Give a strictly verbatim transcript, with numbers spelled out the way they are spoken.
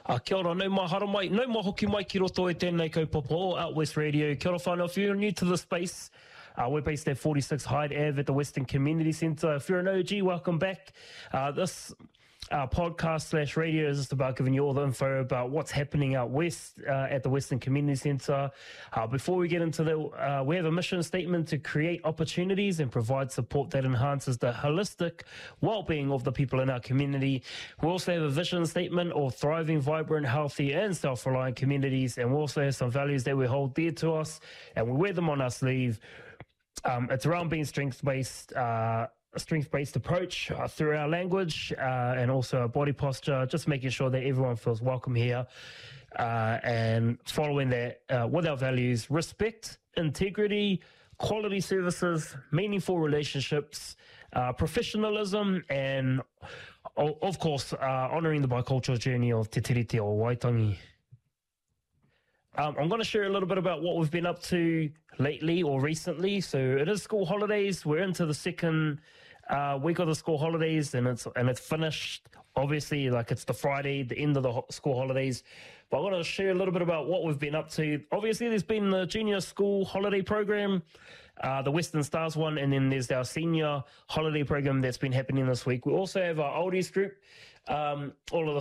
Uh, kia ora, no mahara mai, no mahoki mai ki roto e tēnei kaupapa Out West Radio. Kia ora whanau, if you're new to the space, uh, we're based at forty-six Hyde Ave at the Western Community Centre. If you're an O G, welcome back. Uh, this uh, podcast slash radio is just about giving you all the info about what's happening out west uh, at the Western Community Centre. Uh, before we get into that, uh, we have a mission statement to create opportunities and provide support that enhances the holistic well-being of the people in our community. We also have a vision statement of thriving, vibrant, healthy and self-reliant communities, and we also have some values that we hold dear to us and we wear them on our sleeve. Um, it's around being strength-based, uh, a strength-based approach uh, through our language uh, and also our body posture, just making sure that everyone feels welcome here uh, and following that uh, with our values: respect, integrity, quality services, meaningful relationships, uh, professionalism, and o- of course, uh, honouring the bicultural journey of Te Tiriti o Waitangi. Um, I'm going to share a little bit about what we've been up to lately or recently. So it is school holidays. We're into the second uh, week of the school holidays, and it's and it's finished. Obviously, like it's the Friday, the end of the ho- school holidays. But I want to share a little bit about what we've been up to. Obviously, there's been the junior school holiday program, uh, the Western Stars one, and then there's our senior holiday program that's been happening this week. We also have our oldies group. Um, all of the